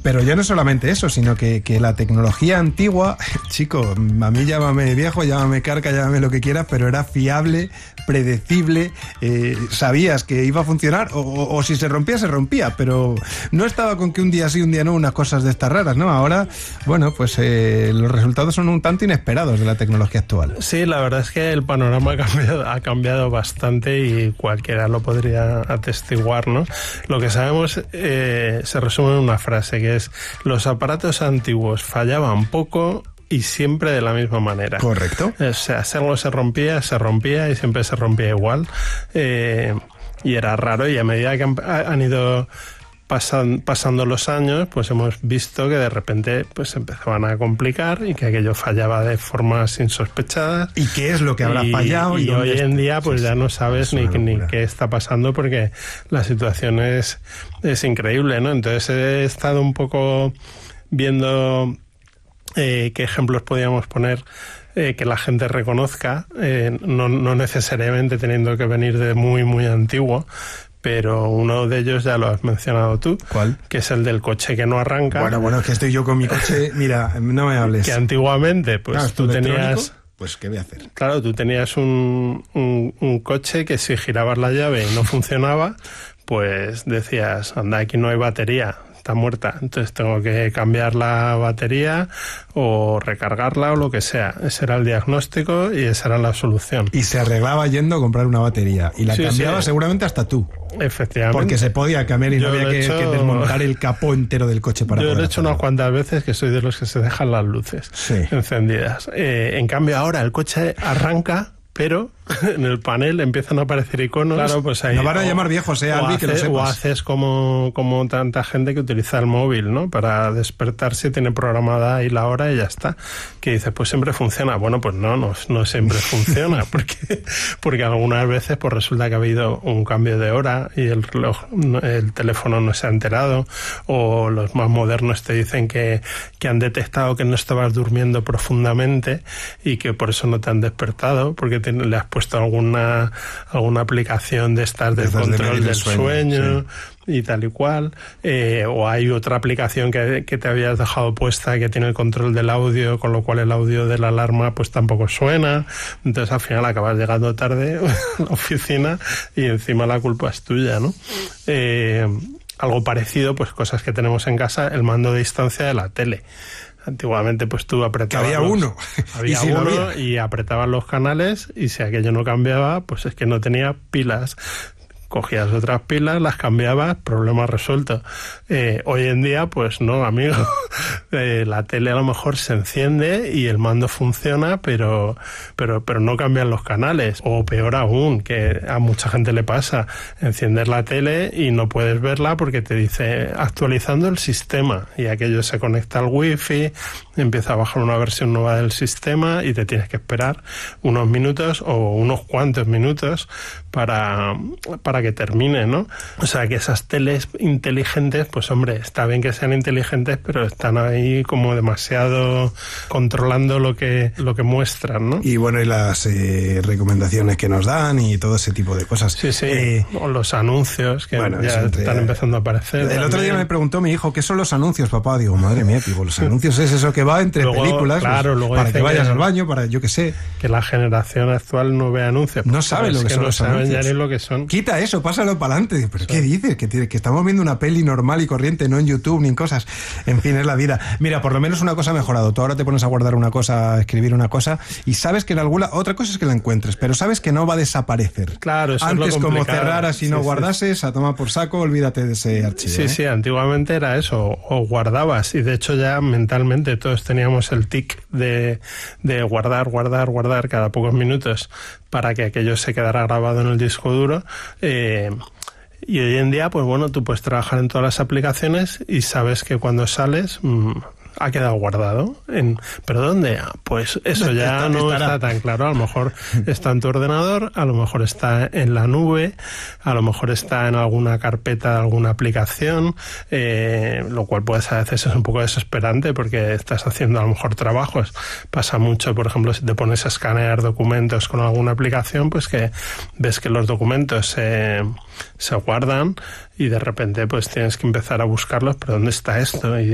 Pero ya no solamente eso, sino que la tecnología antigua, chico, a mí llámame viejo, llámame carca, llámame lo que quieras, pero era fiable, predecible, sabías que iba a funcionar, o si se rompía, pero no estaba con que un día sí, un día no, unas cosas de estas raras, ¿no? Ahora, bueno, pues los resultados son un tanto inesperados de la tecnología actual. Sí, la verdad es que el panorama ha cambiado bastante y cualquiera lo podría atestiguar, ¿no? Lo que sabemos se resume en una frase, que es: los aparatos antiguos fallaban poco y siempre de la misma manera. Correcto. O sea, si algo se rompía y siempre se rompía igual. Y era raro, y a medida que han ido pasando los años, pues hemos visto que de repente pues empezaban a complicar y que aquello fallaba de formas insospechadas. ¿Y qué es lo que habrá fallado? Y hoy en día pues ya no sabes ni qué está pasando, porque la situación es increíble, ¿no? Entonces he estado un poco viendo qué ejemplos podíamos poner que la gente reconozca, no necesariamente teniendo que venir de muy, muy antiguo, pero uno de ellos ya lo has mencionado tú. ¿Cuál? Que es el del coche que no arranca. Bueno, es que estoy yo con mi coche, mira, no me hables. Que antiguamente, pues claro, tú tenías... Pues, ¿qué voy a hacer? Claro, tú tenías un coche que si girabas la llave y no funcionaba, pues decías, anda, aquí no hay batería, está muerta, entonces tengo que cambiar la batería o recargarla o lo que sea. Ese era el diagnóstico y esa era la solución. Y se arreglaba yendo a comprar una batería. Y la cambiaba seguramente hasta tú. Efectivamente. Porque se podía cambiar y no había que desmontar el capó entero del coche para poder Yo lo he hecho unas cuantas veces, que soy de los que se dejan las luces encendidas. En cambio ahora el coche arranca, pero en el panel empiezan a aparecer iconos. Claro, pues ahí. No van a llamar viejos, Albi, que lo sepas. O haces como tanta gente que utiliza el móvil, ¿no? Para despertarse, tiene programada ahí la hora y ya está. Que dices, pues siempre funciona. Bueno, pues no siempre funciona, porque algunas veces pues resulta que ha habido un cambio de hora y el teléfono no se ha enterado, o los más modernos te dicen que han detectado que no estabas durmiendo profundamente y que por eso no te han despertado, porque le has puesto alguna aplicación de estas del control del sueño y tal y cual, o hay otra aplicación que te habías dejado puesta que tiene el control del audio, con lo cual el audio de la alarma pues tampoco suena. Entonces al final acabas llegando tarde a la oficina y encima la culpa es tuya, ¿no? Algo parecido, pues cosas que tenemos en casa, el mando de distancia de la tele. Antiguamente pues tú apretabas... Había uno y apretabas los canales, y si aquello no cambiaba, pues es que no tenía pilas. Cogías otras pilas, las cambiabas, problema resuelto. Hoy en día, pues no, amigo. La tele a lo mejor se enciende y el mando funciona, pero no cambian los canales. O peor aún, que a mucha gente le pasa, enciendes la tele y no puedes verla porque te dice actualizando el sistema, y aquello se conecta al wifi, empieza a bajar una versión nueva del sistema y te tienes que esperar unos minutos o unos cuantos minutos para que termine, ¿no? O sea, que esas teles inteligentes, pues hombre, está bien que sean inteligentes, pero están ahí como demasiado controlando lo que muestran, ¿no? Y bueno, y las recomendaciones que nos dan y todo ese tipo de cosas. Sí. O los anuncios que están empezando a aparecer. El otro día me preguntó mi hijo, ¿qué son los anuncios, papá? Digo, madre mía, digo, los anuncios es eso que va entre películas, claro, para que vayas al baño, para yo qué sé. Que la generación actual no ve anuncios. No sabe lo que son los anuncios. No saben ya ni lo que son. Quita eso, pásalo para adelante. ¿Pero qué dices? Que estamos viendo una peli normal y corriente, no en YouTube ni en cosas. En fin, es la vida. Mira, por lo menos una cosa ha mejorado. Tú ahora te pones a guardar una cosa, a escribir una cosa, y sabes que en alguna... Otra cosa es que la encuentres, pero sabes que no va a desaparecer. Claro, eso antes es lo como complicado. Cerraras y no guardases, a tomar por saco, olvídate de ese archivo. Sí, antiguamente era eso, o guardabas, y de hecho ya mentalmente todos teníamos el tic de guardar cada pocos minutos para que aquello se quedara grabado en el disco duro. Y hoy en día, pues bueno, tú puedes trabajar en todas las aplicaciones y sabes que cuando sales ha quedado guardado. ¿Pero dónde? Pues eso ya no está tan claro. A lo mejor está en tu ordenador, a lo mejor está en la nube, a lo mejor está en alguna carpeta de alguna aplicación, lo cual pues a veces es un poco desesperante porque estás haciendo a lo mejor trabajos. Pasa mucho, por ejemplo, si te pones a escanear documentos con alguna aplicación, pues que ves que los documentos se guardan y de repente pues tienes que empezar a buscarlos, pero ¿dónde está esto? Y